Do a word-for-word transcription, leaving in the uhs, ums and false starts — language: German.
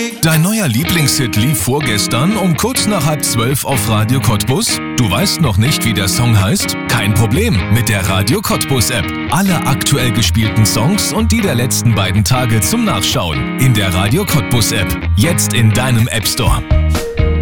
Dein neuer Lieblingshit lief vorgestern um kurz nach halb zwölf auf Radio Cottbus? Du weißt noch nicht, wie der Song heißt? Kein Problem, mit der Radio Cottbus App. Alle aktuell gespielten Songs und die der letzten beiden Tage zum Nachschauen. In der Radio Cottbus App. Jetzt in deinem App Store.